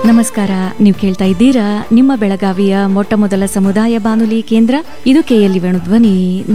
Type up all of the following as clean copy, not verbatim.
ನಮಸ್ಕಾರ. ನೀವು ಕೇಳ್ತಾ ಇದ್ದೀರಾ ನಿಮ್ಮ ಬೆಳಗಾವಿಯ ಮೊಟ್ಟ ಮೊದಲ ಸಮುದಾಯ ಬಾನುಲಿ ಕೇಂದ್ರ. ಇದು KLE ವೇಣುಧ್ವನಿ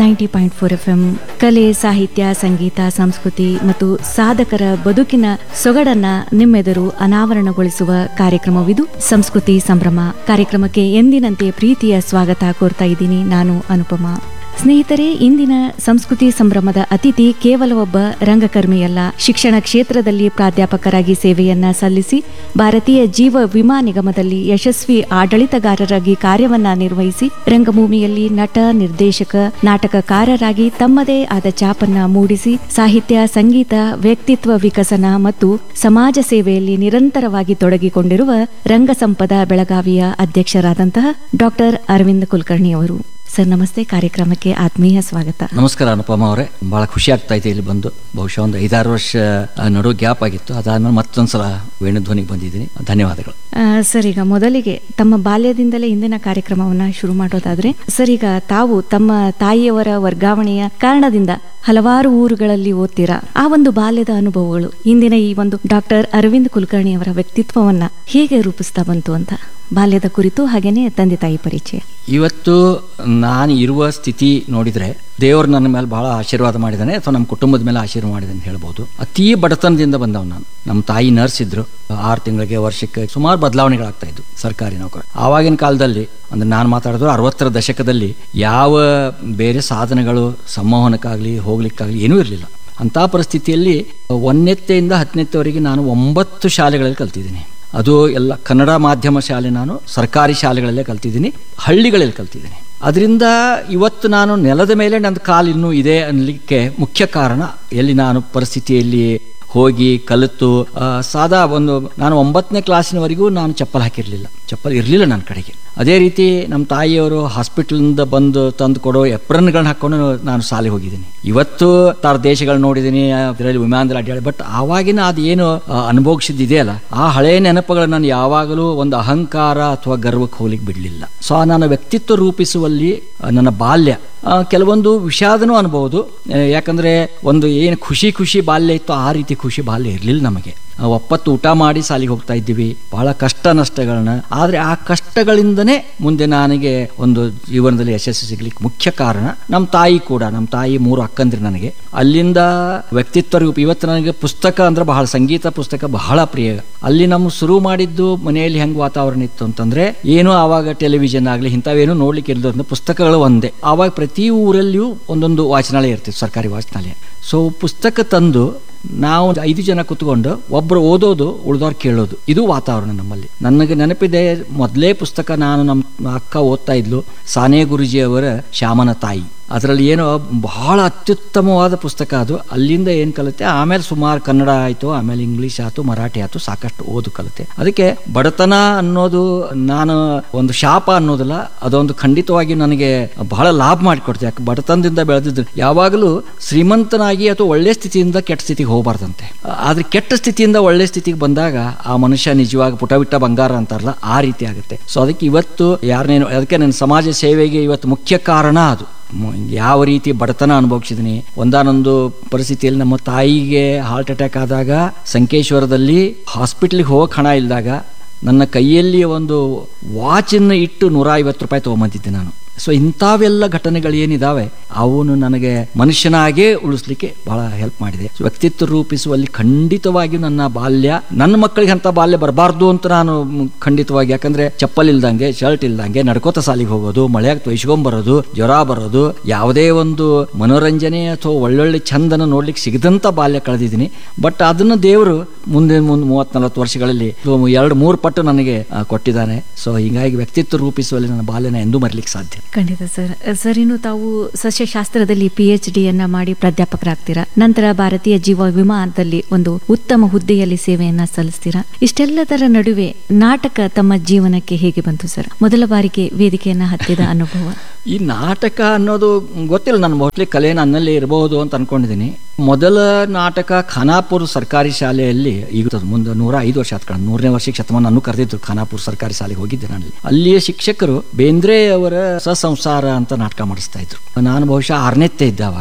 90.4 FM. ಕಲೆ, ಸಾಹಿತ್ಯ, ಸಂಗೀತ, ಸಂಸ್ಕೃತಿ ಮತ್ತು ಸಾಧಕರ ಬದುಕಿನ ಸೊಗಡನ್ನ ನಿಮ್ಮೆದುರು ಅನಾವರಣಗೊಳಿಸುವ ಕಾರ್ಯಕ್ರಮವಿದು. ಸಂಸ್ಕೃತಿ ಸಂಭ್ರಮ ಕಾರ್ಯಕ್ರಮಕ್ಕೆ ಎಂದಿನಂತೆ ಪ್ರೀತಿಯ ಸ್ವಾಗತ ಕೋರ್ತಾ ಇದ್ದೀನಿ. ನಾನು ಅನುಪಮಾ. ಸ್ನೇಹಿತರೆ, ಇಂದಿನ ಸಂಸ್ಕೃತಿ ಸಂಭ್ರಮದ ಅತಿಥಿ ಕೇವಲ ಒಬ್ಬ ರಂಗಕರ್ಮಿಯಲ್ಲ. ಶಿಕ್ಷಣ ಕ್ಷೇತ್ರದಲ್ಲಿ ಪ್ರಾಧ್ಯಾಪಕರಾಗಿ ಸೇವೆಯನ್ನ ಸಲ್ಲಿಸಿ ಭಾರತೀಯ ಜೀವ ವಿಮಾ ನಿಗಮದಲ್ಲಿ ಯಶಸ್ವಿ ಆಡಳಿತಗಾರರಾಗಿ ಕಾರ್ಯವನ್ನ ನಿರ್ವಹಿಸಿ ರಂಗಭೂಮಿಯಲ್ಲಿ ನಟ, ನಿರ್ದೇಶಕ, ನಾಟಕಕಾರರಾಗಿ ತಮ್ಮದೇ ಆದ ಛಾಪನ್ನ ಮೂಡಿಸಿ ಸಾಹಿತ್ಯ, ಸಂಗೀತ, ವ್ಯಕ್ತಿತ್ವ ವಿಕಸನ ಮತ್ತು ಸಮಾಜ ಸೇವೆಯಲ್ಲಿ ನಿರಂತರವಾಗಿ ತೊಡಗಿಕೊಂಡಿರುವ ರಂಗಸಂಪದ ಬೆಳಗಾವಿಯ ಅಧ್ಯಕ್ಷರಾದಂತಹ ಡಾಕ್ಟರ್ ಅರವಿಂದ್ ಕುಲಕರ್ಣಿ ಅವರು. ಸರ್ ನಮಸ್ತೆ, ಕಾರ್ಯಕ್ರಮಕ್ಕೆ ಆತ್ಮೀಯ ಸ್ವಾಗತ. ನಮಸ್ಕಾರ ಅನುಪಮಾ ಅವರೇ, ಬಹಳ ಖುಷಿ ಆಗ್ತಾ ಇದೆ ಇಲ್ಲಿ ಬಂದು. ಬಹುಶಃ ಒಂದು 5-6 ವರ್ಷ ನಡು ಗ್ಯಾಪ್ ಆಗಿತ್ತು. ಅದಾದ್ಮೇಲೆ ಮತ್ತೊಂದ್ಸಲ ವೇಣುಧ್ವನಿಗೆ ಬಂದಿದ್ದೀನಿ. ಧನ್ಯವಾದಗಳು. ಸರ್, ಈಗ ಮೊದಲಿಗೆ ತಮ್ಮ ಬಾಲ್ಯದಿಂದಲೇ ಇಂದಿನ ಕಾರ್ಯಕ್ರಮವನ್ನ ಶುರು ಮಾಡೋದಾದ್ರೆ, ಸರ್ ಈಗ ತಾವು ತಮ್ಮ ತಾಯಿಯವರ ವರ್ಗಾವಣೆಯ ಕಾರಣದಿಂದ ಹಲವಾರು ಊರುಗಳಲ್ಲಿ ಓದ್ತೀರಾ. ಆ ಒಂದು ಬಾಲ್ಯದ ಅನುಭವಗಳು ಇಂದಿನ ಈ ಒಂದು ಡಾಕ್ಟರ್ ಅರವಿಂದ್ ಕುಲಕರ್ಣಿ ಅವರ ವ್ಯಕ್ತಿತ್ವವನ್ನ ಹೇಗೆ ರೂಪಿಸ್ತಾ ಬಂತು ಅಂತ ಬಾಲ್ಯದ ಕುರಿತು, ಹಾಗೇನೆ ತಂದೆ ತಾಯಿ ಪರಿಚಯ. ಇವತ್ತು ನಾನು ಇರುವ ಸ್ಥಿತಿ ನೋಡಿದ್ರೆ ದೇವರು ನನ್ನ ಮೇಲೆ ಬಹಳ ಆಶೀರ್ವಾದ ಮಾಡಿದ್ದಾನೆ, ಅಥವಾ ನಮ್ಮ ಕುಟುಂಬದ ಮೇಲೆ ಆಶೀರ್ವಾದ ಮಾಡಿದೆ ಅಂತ ಹೇಳ್ಬೋದು. ಅತೀ ಬಡತನದಿಂದ ಬಂದವ್ ನಾನು. ನಮ್ಮ ತಾಯಿ ನರ್ಸ್ ಇದ್ರು. 6 ತಿಂಗಳಿಗೆ, ವರ್ಷಕ್ಕೆ ಸುಮಾರು ಬದಲಾವಣೆಗಳಾಗ್ತಾ ಇದ್ವು ಸರ್ಕಾರಿ ನೌಕರ. ಆವಾಗಿನ ಕಾಲದಲ್ಲಿ ಅಂದ್ರೆ ನಾನು ಮಾತಾಡಿದ್ರು 60ರ ದಶಕದಲ್ಲಿ ಯಾವ ಬೇರೆ ಸಾಧನಗಳು ಸಂವಹನಕ್ಕಾಗಲಿ ಹೋಗ್ಲಿಕ್ಕಾಗಲಿ ಏನೂ ಇರಲಿಲ್ಲ. ಅಂಥ ಪರಿಸ್ಥಿತಿಯಲ್ಲಿ 1ನೇತೆಯಿಂದ 10ನೇವರೆಗೆ ನಾನು 9 ಶಾಲೆಗಳಲ್ಲಿ ಕಲ್ತಿದ್ದೀನಿ. ಅದು ಎಲ್ಲ ಕನ್ನಡ ಮಾಧ್ಯಮ ಶಾಲೆ. ನಾನು ಸರ್ಕಾರಿ ಶಾಲೆಗಳಲ್ಲೇ ಕಲ್ತಿದ್ದೀನಿ, ಹಳ್ಳಿಗಳಲ್ಲಿ ಕಲ್ತಿದ್ದೀನಿ. ಅದರಿಂದ ಇವತ್ತು ನಾನು ನೆಲದ ಮೇಲೆ ನನ್ನ ಕಾಲು ಇನ್ನೂ ಇದೆ ಅನ್ನಲಿಕ್ಕೆ ಮುಖ್ಯ ಕಾರಣ, ಎಲ್ಲಿ ನಾನು ಪರಿಸ್ಥಿತಿಯಲ್ಲಿ ಹೋಗಿ ಕಲಿತು ಸಾದಾ ನಾನು 9ನೇ ಕ್ಲಾಸಿನವರೆಗೂ ನಾನು ಚಪ್ಪಲ್ ಹಾಕಿರಲಿಲ್ಲ. ಚಪ್ಪಲ್ ಇರಲಿಲ್ಲ ನನ್ನ ಕಡೆಗೆ. ಅದೇ ರೀತಿ ನಮ್ಮ ತಾಯಿಯವರು ಹಾಸ್ಪಿಟಲ್ನಿಂದ ಬಂದು ತಂದು ಕೊಡೋ ಎಪ್ರನ್ಗಳನ್ನ ಹಾಕೊಂಡು ನಾನು ಶಾಲೆಗೆ ಹೋಗಿದ್ದೀನಿ. ಇವತ್ತು ದೇಶಗಳು ನೋಡಿದ್ದೀನಿ, ಅದರಲ್ಲಿ ವಿಮಾನದಲ್ಲಿ ಅಡ್ಡಾಡಿ. ಬಟ್ ಆವಾಗಿನ ಅದೇನು ಅನುಭವಿಸಿದೆಯಲ್ಲ, ಆ ಹಳೆಯ ನೆನಪುಗಳು ನಾನು ಯಾವಾಗಲೂ ಒಂದು ಅಹಂಕಾರ ಅಥವಾ ಗರ್ವಕ್ಕೆ ಹೋಗ್ಲಿಕ್ಕೆ ಬಿಡಲಿಲ್ಲ. ಸೊ ನನ್ನ ವ್ಯಕ್ತಿತ್ವ ರೂಪಿಸುವಲ್ಲಿ ನನ್ನ ಬಾಲ್ಯ ಕೆಲವೊಂದು ವಿಷಾದನೂ ಅನ್ಬಹುದು. ಯಾಕಂದ್ರೆ ಒಂದು ಏನು ಖುಷಿ ಬಾಲ್ಯ ಇತ್ತು, ಆ ರೀತಿ ಖುಷಿ ಬಾಲ್ಯ ಇರಲಿಲ್ಲ ನಮಗೆ. ಒಪ್ಪತ್ತು ಊಟ ಮಾಡಿ ಶಾಲೆಗೆ ಹೋಗ್ತಾ ಇದ್ದೀವಿ, ಬಹಳ ಕಷ್ಟ ನಷ್ಟಗಳನ್ನ. ಆದರೆ ಆ ಕಷ್ಟಗಳಿಂದನೇ ಮುಂದೆ ನನಗೆ ಒಂದು ಜೀವನದಲ್ಲಿ ಯಶಸ್ಸು ಸಿಗ್ಲಿಕ್ಕೆ ಮುಖ್ಯ ಕಾರಣ ನಮ್ಮ ತಾಯಿ ಕೂಡ. ನಮ್ಮ ತಾಯಿ 3 ಅಕ್ಕಂದ್ರಿ ನನಗೆ. ಅಲ್ಲಿಂದ ವ್ಯಕ್ತಿತ್ವ ರೂಪ. ಇವತ್ತು ನನಗೆ ಪುಸ್ತಕ ಅಂದ್ರೆ ಬಹಳ, ಸಂಗೀತ ಪುಸ್ತಕ ಬಹಳ ಪ್ರಿಯ. ಅಲ್ಲಿ ನಮ್ಮ ಶುರು ಮಾಡಿದ್ದು ಮನೆಯಲ್ಲಿ ಹೆಂಗ್ ವಾತಾವರಣ ಇತ್ತು ಅಂತಂದ್ರೆ, ಏನು ಆವಾಗ ಟೆಲಿವಿಷನ್ ಆಗಲಿ ಇಂಥವೇನು ನೋಡ್ಲಿಕ್ಕೆ ಇಲ್ಲದ ಪುಸ್ತಕಗಳು ಒಂದೇ. ಆವಾಗ ಪ್ರತಿ ಊರಲ್ಲಿಯೂ ಒಂದೊಂದು ವಾಚನಾಲಯ ಇರ್ತಿತ್ತು, ಸರ್ಕಾರಿ ವಾಚನಾಲಯ. ಸೊ ಪುಸ್ತಕ ತಂದು ನಾವು 5 ಜನ ಕುತ್ಕೊಂಡು ಒಬ್ರು ಓದೋದು, ಉಳಿದವ್ರು ಕೇಳೋದು, ಇದು ವಾತಾವರಣ ನಮ್ಮಲ್ಲಿ. ನನಗೆ ನೆನಪಿದೆ, ಮೊದಲೇ ಪುಸ್ತಕ ನಮ್ಮ ಅಕ್ಕ ಓದ್ತಾ ಇದ್ಲು, ಸಾನೆ ಗುರುಜಿಯವರ ಶ್ಯಾಮನ ತಾಯಿ. ಅದರಲ್ಲಿ ಏನೋ ಬಹಳ ಅತ್ಯುತ್ತಮವಾದ ಪುಸ್ತಕ ಅದು. ಅಲ್ಲಿಂದ ಏನು ಕಲಿತೆ, ಆಮೇಲೆ ಸುಮಾರು ಕನ್ನಡ ಆಯಿತು, ಆಮೇಲೆ ಇಂಗ್ಲೀಷ್ ಆಯ್ತು, ಮರಾಠಿ ಆಯ್ತು, ಸಾಕಷ್ಟು ಓದು ಕಲಿತೆ. ಅದಕ್ಕೆ ಬಡತನ ಅನ್ನೋದು ನಾನು ಒಂದು ಶಾಪ ಅನ್ನೋದಿಲ್ಲ, ಅದೊಂದು ಖಂಡಿತವಾಗಿ ನನಗೆ ಬಹಳ ಲಾಭ ಮಾಡಿಕೊಡ್ತೆ. ಯಾಕೆ ಬಡತನದಿಂದ ಬೆಳೆದಿದ್ದು ಯಾವಾಗಲೂ ಶ್ರೀಮಂತನಾಗಿ ಅಥವಾ ಒಳ್ಳೆ ಸ್ಥಿತಿಯಿಂದ ಕೆಟ್ಟ ಸ್ಥಿತಿಗೆ ಹೋಗಬಾರ್ದಂತೆ. ಆದ್ರೆ ಕೆಟ್ಟ ಸ್ಥಿತಿಯಿಂದ ಒಳ್ಳೆ ಸ್ಥಿತಿಗೆ ಬಂದಾಗ ಆ ಮನುಷ್ಯ ನಿಜವಾಗಿ ಪುಟ ಬಿಟ್ಟ ಬಂಗಾರ ಅಂತಾರಲ್ಲ, ಆ ರೀತಿ ಆಗುತ್ತೆ. ಸೊ ಅದಕ್ಕೆ ಇವತ್ತು ಅದಕ್ಕೆ ನನ್ನ ಸಮಾಜ ಸೇವೆಗೆ ಇವತ್ತು ಮುಖ್ಯ ಕಾರಣ ಅದು. ಯಾವ ರೀತಿ ಬಡತನ ಅನುಭವಿಸಿದೀನಿ. ಒಂದಾನೊಂದು ಪರಿಸ್ಥಿತಿಯಲ್ಲಿ ನಮ್ಮ ತಾಯಿಗೆ ಹಾರ್ಟ್ ಅಟ್ಯಾಕ್ ಆದಾಗ ಸಂಕೇಶ್ವರದಲ್ಲಿ ಹಾಸ್ಪಿಟ್ಲಿಗೆ ಹೋಗಕ್ಕೆ ಹಣ ಇಲ್ದಾಗ ನನ್ನ ಕೈಯಲ್ಲಿ ಒಂದು ವಾಚನ್ನು ಇಟ್ಟು 150 ರೂಪಾಯಿ ತೊಗೊಂಬಂದಿದ್ದೆ ನಾನು. ಸೊ ಇಂಥವೆಲ್ಲ ಘಟನೆಗಳು ಏನಿದಾವೆ ಅವನು ನನಗೆ ಮನುಷ್ಯನಾಗೇ ಉಳಿಸ್ಲಿಕ್ಕೆ ಬಹಳ ಹೆಲ್ಪ್ ಮಾಡಿದೆ. ವ್ಯಕ್ತಿತ್ವ ರೂಪಿಸುವಲ್ಲಿ ಖಂಡಿತವಾಗಿಯೂ ನನ್ನ ಬಾಲ್ಯ, ನನ್ನ ಮಕ್ಕಳಿಗೆ ಅಂತ ಬಾಲ್ಯ ಬರಬಾರ್ದು ಅಂತ ನಾನು ಖಂಡಿತವಾಗಿ. ಯಾಕಂದ್ರೆ ಚಪ್ಪಲ್ ಇಲ್ದಂಗೆ, ಶರ್ಟ್ ಇಲ್ದಂಗೆ ನಡ್ಕೋತ ಸಾಲಿಗೆ ಹೋಗೋದು, ಮಳೆಯಾಗ ತೊಯ್ಸ್ಕೊಂಬರೋದು, ಜ್ವರ ಬರೋದು, ಯಾವುದೇ ಒಂದು ಮನೋರಂಜನೆ ಅಥವಾ ಒಳ್ಳೊಳ್ಳೆ ಚಂದನ ನೋಡ್ಲಿಕ್ಕೆ ಸಿಗದಂತ ಬಾಲ್ಯ ಕಳೆದಿದ್ದೀನಿ. ಬಟ್ ಅದನ್ನ ದೇವರು ಮುಂದೆ 30-40 ವರ್ಷಗಳಲ್ಲಿ 2-3 ಪಟ್ಟು ನನಗೆ ಕೊಟ್ಟಿದ್ದಾನೆ. ಸೊ ಹೀಗಾಗಿ ವ್ಯಕ್ತಿತ್ವ ರೂಪಿಸುವಲ್ಲಿ ನನ್ನ ಬಾಲ್ಯನ ಎಂದೂ ಮರಿಲಿಕ್ಕೆ ಸಾಧ್ಯ. ಖಂಡಿತ ಸರ್, ಇನ್ನು ತಾವು ಸಸ್ಯಶಾಸ್ತ್ರದಲ್ಲಿ PhD ಮಾಡಿ ಪ್ರಾಧ್ಯಾಪಕರಾಗ್ತೀರಾ. ನಂತರ ಭಾರತೀಯ ಜೀವ ವಿಮಾದಲ್ಲಿ ಒಂದು ಉತ್ತಮ ಹುದ್ದೆಯಲ್ಲಿ ಸೇವೆಯನ್ನ ಸಲ್ಲಿಸ್ತೀರಾ. ಇಷ್ಟೆಲ್ಲದರ ನಡುವೆ ನಾಟಕ ತಮ್ಮ ಜೀವನಕ್ಕೆ ಹೇಗೆ ಬಂತು ಸರ್? ಮೊದಲ ಬಾರಿಗೆ ವೇದಿಕೆಯನ್ನ ಹತ್ತಿದ ಅನುಭವ? ಈ ನಾಟಕ ಅನ್ನೋದು ಗೊತ್ತಿಲ್ಲ, ನಾನು ಮೋಸ್ಟ್ಲಿ ಕಲೆ ನನ್ನಲ್ಲಿ ಇರಬಹುದು ಅಂತ ಅನ್ಕೊಂಡಿದ್ದೀನಿ. ಮೊದಲ ನಾಟಕ ಖಾನಾಪುರ ಸರ್ಕಾರಿ ಶಾಲೆಯಲ್ಲಿ, ಈಗ ಮುಂದೆ 105 ವರ್ಷ ಆತ್ಕೊಂಡು 100ನೇ ವರ್ಷಕ್ಕೆ ಶತಮಾನ ನಾನು ಕರೆದಿದ್ರು. ಖಾನಾಪುರ ಸರ್ಕಾರಿ ಶಾಲೆಗೆ ಹೋಗಿದ್ದೆ ನಾನು. ಅಲ್ಲಿಯ ಶಿಕ್ಷಕರು ಬೇಂದ್ರೆ ಅವರ ಸಂಸಾರ ಅಂತ ನಾಟಕ ಮಾಡಿಸ್ತಾ ಇದ್ರು. ನಾನು ಬಹುಶಃ 6ನೇತೆ ಇದ್ದೆ ಅವಾಗ.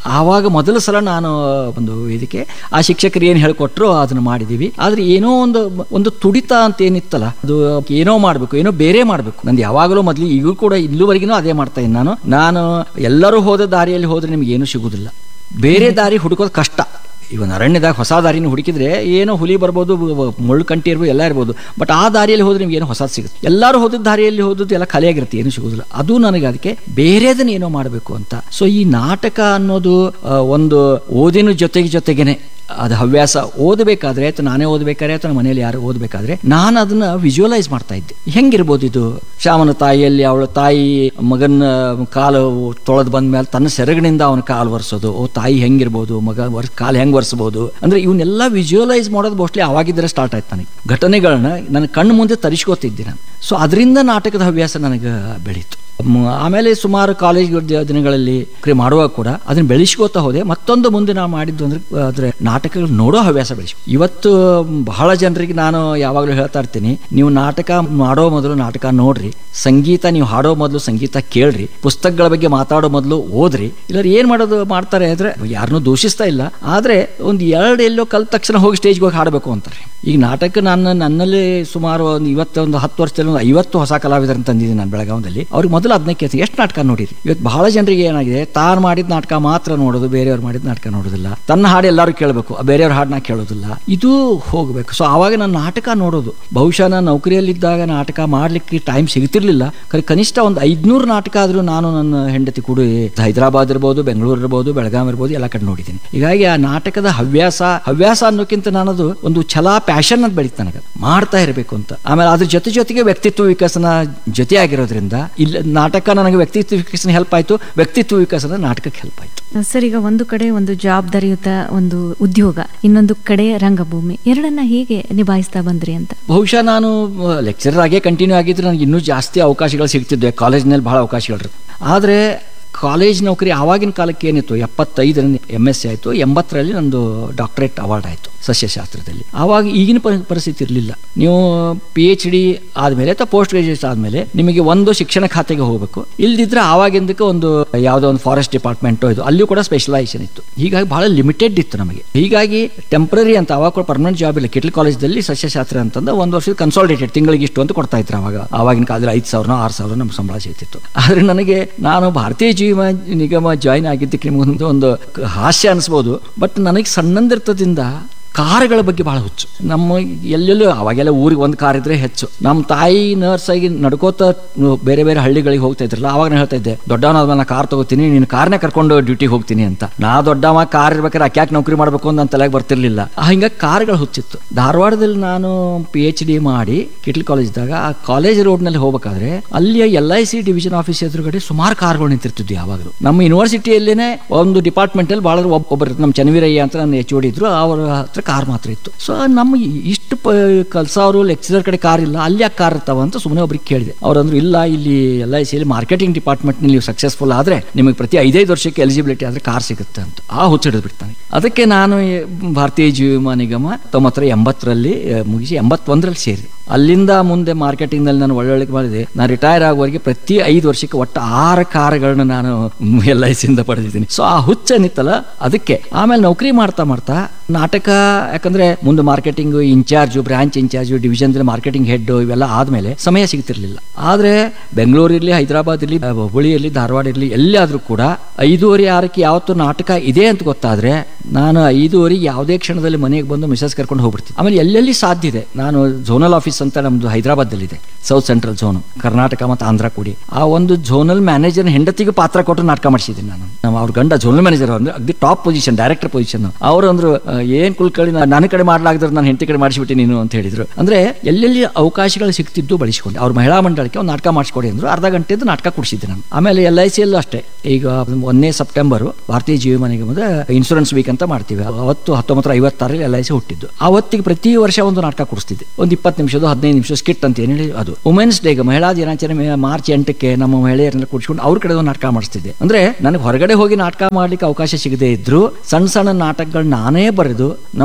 ಆವಾಗ ಮೊದಲ ಸಲ ನಾನು ಒಂದು ವೇದಿಕೆ ಆ ಶಿಕ್ಷಕರು ಏನು ಹೇಳ್ಕೊಟ್ರು ಅದನ್ನು ಮಾಡಿದ್ದೀವಿ. ಆದರೆ ಏನೋ ಒಂದು ತುಡಿತ ಅಂತ ಏನಿತ್ತಲ್ಲ, ಅದು ಏನೋ ಮಾಡಬೇಕು, ಏನೋ ಬೇರೆ ಮಾಡಬೇಕು. ನಂದು ಯಾವಾಗಲೂ ಮೊದಲು ಈಗೂ ಕೂಡ ಇಲ್ಲಿವರೆಗಿನೂ ಅದೇ ಮಾಡ್ತಾ ಇದ್ದೀನಿ. ನಾನು ಎಲ್ಲರೂ ಹೋದ ದಾರಿಯಲ್ಲಿ ಹೋದರೆ ನಿಮ್ಗೆ ಏನೂ ಸಿಗುವುದಿಲ್ಲ. ಬೇರೆ ದಾರಿ ಹುಡುಕೋದು ಕಷ್ಟ. ಇವನ್ ಅರಣ್ಯದಾಗ ಹೊಸ ದಾರಿನ ಹುಡುಕಿದ್ರೆ ಏನೋ ಹುಲಿ ಬರ್ಬೋದು, ಮುಳ್ಳು ಕಂಟಿ ಇರ್ಬೋದು, ಎಲ್ಲ ಇರ್ಬೋದು. ಬಟ್ ಆ ದಾರಿಯಲ್ಲಿ ಹೋದ್ರೆ ನಿಮ್ಗೆ ಏನೋ ಹೊಸದು ಸಿಗುತ್ತೆ. ಎಲ್ಲರೂ ಹೋದ ದಾರಿಯಲ್ಲಿ ಹೋದದ್ದು ಎಲ್ಲ ಖಾಲಿಯಾಗಿರುತ್ತೆ, ಏನು ಸಿಗೋದಿಲ್ಲ. ಅದು ನನಗೆ ಅದಕ್ಕೆ ಬೇರೆದನ್ನ ಏನೋ ಮಾಡಬೇಕು ಅಂತ. ಸೊ ಈ ನಾಟಕ ಅನ್ನೋದು ಒಂದು ಓದಿನ ಜೊತೆಗೇನೆ ಅದು ಹವ್ಯಾಸ. ಓದಬೇಕಾದ್ರೆ ಅಥವಾ ನಾನೇ ಓದಬೇಕಾದ್ರೆ ಅಥವಾ ಮನೇಲಿ ಯಾರು ಓದಬೇಕಾದ್ರೆ ನಾನು ಅದನ್ನ ವಿಜುವಲೈಸ್ ಮಾಡ್ತಾ ಇದ್ದೆ. ಹೆಂಗಿರ್ಬೋದು ಇದು? ಶ್ಯಾಮನ ತಾಯಿಯಲ್ಲಿ ಅವಳ ತಾಯಿ ಮಗನ ಕಾಲು ತೊಳೆದು ಬಂದ ಮೇಲೆ ತನ್ನ ಸೆರಗಿನಿಂದ ಅವನ ಕಾಲು ಒರೆಸೋದು. ತಾಯಿ ಹೆಂಗಿರ್ಬೋದು, ಮಗ ಕಾಲು ಹೆಂಗ್ ಒರೆಸಬಹುದು ಅಂದ್ರೆ ಇವನ್ನೆಲ್ಲ ವಿಜುವಲೈಸ್ ಮಾಡೋದು ಮೋಸ್ಟ್ಲಿ ಆವಾಗಿದ್ದರೆ ಸ್ಟಾರ್ಟ್ ಆಯ್ತು. ನನಗೆ ಘಟನೆಗಳನ್ನ ನನ್ನ ಕಣ್ಣು ಮುಂದೆ ತರಿಸ್ಕೋತಿದ್ದೆ ನಾನು. ಸೊ ಅದರಿಂದ ನಾಟಕದ ಹವ್ಯಾಸ ನನಗೆ ಬೆಳೀತು. ಆಮೇಲೆ ಸುಮಾರು ಕಾಲೇಜ್ ದಿನಗಳಲ್ಲಿ ಮಾಡುವಾಗ ಕೂಡ ಅದನ್ನ ಬೆಳೆಸ್ಕೋತಾ ಹೋದೆ. ಮತ್ತೊಂದು ಮುಂದೆ ನಾವು ಮಾಡಿದ್ದು ಅಂದ್ರೆ ನಾಟಕಗಳು ನೋಡೋ ಹವ್ಯಾಸ ಬೆಳೆಸಿ. ಇವತ್ತು ಬಹಳ ಜನರಿಗೆ ನಾನು ಯಾವಾಗಲೂ ಹೇಳ್ತಾ ಇರ್ತೀನಿ, ನೀವು ನಾಟಕ ಮಾಡೋ ಮೊದಲು ನಾಟಕ ನೋಡ್ರಿ, ಸಂಗೀತ ನೀವು ಹಾಡೋ ಮೊದಲು ಸಂಗೀತ ಕೇಳ್ರಿ, ಪುಸ್ತಕಗಳ ಬಗ್ಗೆ ಮಾತಾಡೋ ಮೊದಲು ಓದ್ರಿ. ಇಲ್ಲ ಏನ್ ಮಾಡ್ತಾರೆ ಅಂದ್ರೆ ಯಾರನ್ನೂ ದೂಷಿಸ್ತಾ ಇಲ್ಲ, ಆದ್ರೆ ಒಂದು ಎಲ್ಲೋ ಕಲ್ತ ತಕ್ಷಣ ಹೋಗಿ ಸ್ಟೇಜ್ಗೆ ಹೋಗಿ ಹಾಡಬೇಕು ಅಂತಾರೆ. ಈಗ ನಾಟಕ ನನ್ನಲ್ಲಿ ಸುಮಾರು ಒಂದು 10 ವರ್ಷದಲ್ಲಿ 50 ಹೊಸ ಕಲಾವಿದರನ್ನು ತಂದಿದ್ದೀನಿ ನಾನು ಬೆಳಗಾವದಲ್ಲಿ. ಅವ್ರಿಗೆ ಮೊದಲು ಅದನ್ನ ಕೇಳ್ತೀನಿ, ಎಷ್ಟು ನಾಟಕ ನೋಡಿರಿ. ಇವತ್ತು ಬಹಳ ಜನರಿಗೆ ಏನಾಗಿದೆ, ತಾನು ಮಾಡಿದ ನಾಟಕ ಮಾತ್ರ ನೋಡೋದು, ಬೇರೆಯವ್ರು ಮಾಡಿದ ನಾಟಕ ನೋಡೋದಿಲ್ಲ. ತನ್ನ ಹಾಡು ಎಲ್ಲರೂ ಕೇಳಬೇಕು, ಬೇರೆಯವ್ರ ಹಾಡನ್ನ ಕೇಳೋದಿಲ್ಲ. ಇದು ಹೋಗಬೇಕು. ಸೊ ಆವಾಗ ನಾನು ನಾಟಕ ನೋಡೋದು. ಬಹುಶಃ ನಾನು ನೌಕರಿಯಲ್ಲಿದ್ದಾಗ ನಾಟಕ ಮಾಡ್ಲಿಕ್ಕೆ ಟೈಮ್ ಸಿಗ್ತಿರ್ಲಿಲ್ಲ. ಕನಿಷ್ಠ ಒಂದು 500 ನಾಟಕ ಆದ್ರೂ ನಾನು ನನ್ನ ಹೆಂಡತಿ ಕೂಡ ಹೈದರಾಬಾದ್ ಇರ್ಬೋದು, ಬೆಂಗಳೂರು ಇರ್ಬೋದು, ಬೆಳಗಾವಿ ಇರ್ಬೋದು, ಎಲ್ಲ ಕಡೆ ನೋಡಿದ್ದೀನಿ. ಹೀಗಾಗಿ ಆ ನಾಟಕದ ಹವ್ಯಾಸ ಅನ್ನೋಕ್ಕಿಂತ ನಾನದು ಒಂದು ಛಲ, ಪ್ಯಾಷನ್ ಅಂತ ಬೆಳೀತು ನನಗೆ, ಮಾಡ್ತಾ ಇರಬೇಕು ಅಂತ. ಆಮೇಲೆ ಅದ್ರ ಜೊತೆಗೆ ವ್ಯಕ್ತಿತ್ವ ವಿಕಸನ ಜೊತೆ ಆಗಿರೋದ್ರಿಂದ ಇಲ್ಲಿ ನಾಟಕ ನನಗೆ ವ್ಯಕ್ತಿತ್ವ ವಿಕಸನ ಹೆಲ್ಪ್ ಆಯ್ತು, ವ್ಯಕ್ತಿತ್ವ ವಿಕಸನ ನಾಟಕಕ್ಕೆ ಹೆಲ್ಪ್ ಆಯ್ತು. ಸರ್, ಈಗ ಒಂದು ಕಡೆ ಒಂದು ಜವಾಬ್ದಾರಿಯುತ ಒಂದು ಉದ್ಯೋಗ, ಇನ್ನೊಂದು ಕಡೆ ರಂಗಭೂಮಿ, ಎರಡನ್ನ ಹೇಗೆ ನಿಭಾಯಿಸ್ತಾ ಬಂದ್ರಿ ಅಂತ? ಬಹುಶಃ ನಾನು ಲೆಕ್ಚರರ್ ಆಗೇ ಕಂಟಿನ್ಯೂ ಆಗಿದ್ರೆ ನನಗೆ ಇನ್ನೂ ಜಾಸ್ತಿ ಅವಕಾಶಗಳು ಸಿಗ್ತಿದ್ವೆ. ಕಾಲೇಜ್ನಲ್ಲಿ ಬಹಳ ಅವಕಾಶಗಳು. ಆದರೆ ಕಾಲೇಜ್ ನೌಕರಿ ಆವಾಗಿನ ಕಾಲಕ್ಕೆ ಏನಿತ್ತು, 75ರಲ್ಲಿ MSc ಆಯಿತು, 80ರಲ್ಲಿ ನಂದು ಡಾಕ್ಟರೇಟ್ ಅವಾರ್ಡ್ ಆಯಿತು ಸಸ್ಯಶಾಸ್ತ್ರದಲ್ಲಿ. ಆವಾಗ ಈಗಿನ ಪರಿಸ್ಥಿತಿ ಇರಲಿಲ್ಲ. ನೀವು PhD ಆದಮೇಲೆ ಅಥವಾ ಪೋಸ್ಟ್ ಗ್ರಾಜುಯೇಟ್ ಆದಮೇಲೆ ನಿಮಗೆ ಒಂದು ಶಿಕ್ಷಣ ಖಾತೆಗೆ ಹೋಗಬೇಕು. ಇಲ್ದಿದ್ರೆ ಆವಾಗಿಂದಕ್ಕೆ ಒಂದು ಯಾವುದೋ ಒಂದು ಫಾರೆಸ್ಟ್ ಡಿಪಾರ್ಟ್ಮೆಂಟು ಇದು, ಅಲ್ಲಿಯೂ ಕೂಡ ಸ್ಪೆಷಲೈಸೇಷನ್ ಇತ್ತು. ಹೀಗಾಗಿ ಬಹಳ ಲಿಮಿಟೆಡ್ ಇತ್ತು ನಮಗೆ. ಹೀಗಾಗಿ ಟೆಂಪ್ರರಿ ಅಂತ ಅವಾಗ ಕೂಡ ಪರ್ಮನೆಂಟ್ ಜಾಬ್ ಇಲ್ಲ. ಕಿಟ್ಲ್ ಕಾಲೇಜಲ್ಲಿ ಸಸ್ಯಶಾಸ್ತ್ರ ಅಂತಂದ್ರೆ 1 ವರ್ಷದ ಕನ್ಸಾಲಿಡೇಟೆಡ್ ತಿಂಗಳಿಗೆ ಇಷ್ಟು ಅಂತ ಕೊಡ್ತಾ ಇದ್ರು. ಆವಾಗಿನ ಕಾಲದಲ್ಲಿ 5,000 6,000 ನಮ್ಮ ಸಂಬಳ ಸಿಗ್ತಿತ್ತು. ಆದರೆ ನನಗೆ ನಾನು ಭಾರತೀಯ ಜೀವ ನಿಗಮ ಜಾಯಿನ್ ಆಗಿದ್ದಕ್ಕೆ ನಿಮಗೊಂದು ಒಂದು ಹಾಸ್ಯ ಅನಿಸ್ಬೋದು. ಬಟ್ ನನಗೆ ಸಣ್ಣಂದಿರ್ತದಿಂದ ಕಾರುಗಳ ಬಗ್ಗೆ ಬಹಳ ಹುಚ್ಚು. ನಮ್ಮ ಎಲ್ಲೆಲ್ಲೂ ಅವಾಗೆಲ್ಲ ಊರಿಗೆ ಒಂದು ಕಾರ್ ಇದ್ರೆ ಹೆಚ್ಚು. ನಮ್ಮ ತಾಯಿ ನರ್ಸ್ ಆಗಿ ನಡ್ಕೋತ ಬೇರೆ ಬೇರೆ ಹಳ್ಳಿಗಳಿಗೆ ಹೋಗ್ತಾ ಇದ್ರಲ್ಲ, ಅವಾಗ ನಾನು ಹೇಳ್ತಾ ಇದ್ದೆ, ದೊಡ್ಡವನಾದ್ಮೇಲೆ ನಾ ಕಾರ್ ತಗೋತೀನಿ, ನೀನು ಕಾರ್ನೇ ಕರ್ಕೊಂಡು ಡ್ಯೂಟಿಗೆ ಹೋಗ್ತೀನಿ ಅಂತ. ನಾ ದೊಡ್ಡವ ಕಾರ್ ಇರ್ಬೇಕಾದ್ರೆ ಯಾಕೆ ನೌಕರಿ ಮಾಡಬೇಕು ಅಂತ ನನ್ನ ತಲೆಗೆ ಬರ್ತಿರ್ಲಿಲ್ಲ. ಹಿಂಗಾಗಿ ಕಾರುಗಳು ಹುಚ್ಚಿತ್ತು. ಧಾರವಾಡದಲ್ಲಿ ನಾನು PhD ಮಾಡಿ ಕಿಟ್ಲ್ ಕಾಲೇಜ್ದಾಗ ಆ ಕಾಲೇಜ್ ರೋಡ್ನಲ್ಲಿ ಹೋಗ್ಬೇಕಾದ್ರೆ ಅಲ್ಲಿಯ LIC ಡಿವಿಷನ್ ಆಫೀಸ್ ಎದುರುಗಡೆ ಸುಮಾರು ಕಾರ್ಗಳು ನಿಂತಿರ್ತಿದ್ವಿ. ಯಾವಾಗಲೂ ನಮ್ಮ ಯೂನಿವರ್ಸಿಟಿಯಲ್ಲೇನೆ ಒಂದು ಡಿಪಾರ್ಟ್ಮೆಂಟ್ ಅಲ್ಲಿ ಬಹಳ ಒಬ್ಬರು ನಮ್ಮ ಚನ್ನವೀರಯ್ಯ ಅಂತ ನನ್ನ HOD ಇದ್ರು, ಅವರ ಹತ್ರ ಕಾರ್ ಮಾತ್ರ ಇತ್ತು. ಸೊ ನಮ್ಮ ಇಷ್ಟು ಕಲ್ಸೋರು ಲೆಕ್ಚರರ್ ಕಡೆ ಕಾರ್ ಇಲ್ಲ, ಅಲ್ಲಿ ಯಾಕೆ ಕಾರ್ ಇರ್ತಾವ ಅಂತ ಸುಮ್ಮನೆ ಒಬ್ರಿಗೆ ಕೇಳಿದೆ. ಅವ್ರಂದ್ರು, ಇಲ್ಲ ಇಲ್ಲಿ LICಯಲ್ಲಿ ಮಾರ್ಕೆಟಿಂಗ್ ಡಿಪಾರ್ಟ್ಮೆಂಟ್ ನೀವು ಸಕ್ಸಸ್ಫುಲ್ ಆದ್ರೆ ನಿಮಗೆ ಪ್ರತಿ 5 ವರ್ಷಕ್ಕೆ ಎಲಿಜಿಬಿಲಿಟಿ ಆದ್ರೆ ಕಾರ್ ಸಿಗುತ್ತೆ ಅಂತ. ಹುಚ್ಚಿಡಿದು ಬಿಡ್ತಾನೆ. ಅದಕ್ಕೆ ನಾನು ಭಾರತೀಯ ಜೀವ ನಿಗಮ 1980ರಲ್ಲಿ ಮುಗಿಸಿ 81ರಲ್ಲಿ ಸೇರಿದೆ. ಅಲ್ಲಿಂದ ಮುಂದೆ ಮಾರ್ಕೆಟಿಂಗ್ ನಲ್ಲಿ ನಾನು ಒಳ್ಳೊಳ್ಳೆ ಮಾಡಿದೆ. ನಾನು ರಿಟೈರ್ ಆಗುವವರೆಗೆ ಪ್ರತಿ 5 ವರ್ಷಕ್ಕೆ ಒಟ್ಟು 6 ಕಾರುಗಳನ್ನ ನಾನು LICಯಿಂದ ಪಡೆದಿದ್ದೀನಿ. ಸೊ ಆ ಹುಚ್ಚನಿತ್ತಲ್ಲ ಅದಕ್ಕೆ. ಆಮೇಲೆ ನೌಕರಿ ಮಾಡ್ತಾ ನಾಟಕ, ಯಾಕಂದ್ರೆ ಮುಂದೆ marketing incharge, branch incharge, division marketing head ಇವೆಲ್ಲ ಆದ್ಮೇಲೆ ಸಮಯ ಸಿಗ್ತಿರ್ಲಿಲ್ಲ. ಆದ್ರೆ ಬೆಂಗಳೂರಿರ್ಲಿ, ಹೈದರಾಬಾದ್ ಇರ್ಲಿ, ಹುಬ್ಬಳ್ಳಿ ಇರ್ಲಿ, ಧಾರವಾಡ ಇರ್ಲಿ, ಎಲ್ಲಾದ್ರೂ ಕೂಡ 5:30 6ಕ್ಕೆ ಯಾವತ್ತು ನಾಟಕ ಇದೆ ಅಂತ ಗೊತ್ತಾದ್ರೆ ನಾನು 5:30 ಯಾವುದೇ ಕ್ಷಣದಲ್ಲಿ ಮನೆಗೆ ಬಂದು ಮಿಸಸ್ ಕರ್ಕೊಂಡು ಹೋಗ್ಬಿಡ್ತೀನಿ. ಆಮೇಲೆ ಎಲ್ಲೆಲ್ಲಿ ಸಾಧ್ಯ ಇದೆ, ನಾನು ಝೋನಲ್ ಆಫೀಸ್ ಅಂತ ನಮ್ದು ಹೈದರಾಬಾದಲ್ಲಿದೆ, ಸೌತ್ ಸೆಂಟ್ರಲ್ ಝೋನ್, ಕರ್ನಾಟಕ ಮತ್ತು ಆಂಧ್ರ ಕೂಡಿ. ಆ ಒಂದು ಝೋನಲ್ ಮ್ಯಾನೇಜರ್ ಹೆಂಡತಿಗೆ ಪಾತ್ರ ಕೊಟ್ಟು ನಾಟಕ ಮಾಡಿಸಿದ್ದೀನಿ ನಾನು. ಅವ್ರ ಗಂಡ ಝೋನಲ್ ಮ್ಯಾನೇಜರ್ ಅಂದ್ರೆ ಅಗ್ದಿ ಟಾಪ್ ಪೊಸಿಷನ್, ಡೈರೆಕ್ಟರ್ ಪೊಸಿಷನ್. ಅವರು ಅಂದ್ರು, ಏನ್ ಕುಲ್ಕಳಿ ನನ್ನ ಕಡೆ ಮಾಡ್ಲಾಗ್ದ್ರೆ ನಾನು ಹೆಂಡತಿ ಕಡೆ ಮಾಡಿಸ್ಬಿಟ್ಟು ನೀನು ಅಂತ ಹೇಳಿದ್ರು. ಅಂದ್ರೆ ಎಲ್ಲೆಲ್ಲಿ ಅವಕಾಶಗಳು ಸಿಗ್ತಿದ್ದು ಬಳಸಿಕೊಂಡು ಅವ್ರ ಮಹಿಳಾ ಮಂಡಳಕ್ಕೆ ಒಂದು ನಾಟಕ ಮಾಡಿಸ್ಕೊಡಿ ಅಂದ್ರು. ಅರ್ಧ ಗಂಟೆದು ನಾಟಕ ಕೊಡಿಸಿದ್ದೆ ನಾನು. ಆಮೇಲೆ LICಯಲ್ಲೂ ಅಷ್ಟೇ. ಈಗ 1ನೇ ಸೆಪ್ಟೆಂಬರ್ ಭಾರತೀಯ ಜೀವ ನಿಗಮದ ಇನ್ಶೂರೆನ್ಸ್ ವೀಕ್ ಅಂತ ಮಾಡ್ತೀವಿ. ಅವತ್ತು 1956ರಲ್ಲಿ LIC ಹುಟ್ಟಿದ್ದು. ಆವತ್ತಿಗೆ ಪ್ರತಿ ವರ್ಷ ಒಂದು ನಾಟಕ ಕೊಡಿಸ್ತಿದ್ದೆ. ಒಂದು 20 ನಿಮಿಷದ 15 ನಿಮಿಷ ಸ್ಕಿಟ್ ಅಂತ ಏನ್ ಹೇಳಿ, ಅದು ವುಮೆನ್ಸ್ ಡೇಗೆ, ಮಹಿಳಾ ದಿನಾಚರಣೆ ಮಾರ್ಚ್ 8ಕ್ಕೆ ನಮ್ಮ ಮಹಿಳೆಯರನ್ನೆಲ್ಲ ಕೂಡಿಸ್ಕೊಂಡು ಅವ್ರ ಕಡೆ ಒಂದು ನಾಟಕ ಮಾಡಿಸ್ತಿದ್ದೆ. ಅಂದ್ರೆ ನನಗೆ ಹೊರಗಡೆ ಹೋಗಿ ನಾಟಕ ಮಾಡ್ಲಿಕ್ಕೆ ಅವಕಾಶ ಸಿಗದೆ ಇದ್ರು ಸಣ್ಣ ಸಣ್ಣ ನಾಟಕಗಳು ನಾನೇ ಬರೆದು ನಮ್ಮ